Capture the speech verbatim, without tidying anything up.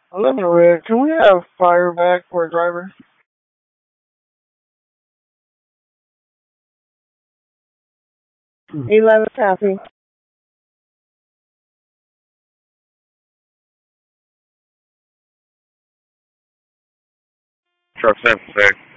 eleven red. Can we have fire back for a driver? eleven copy. Truck seven six.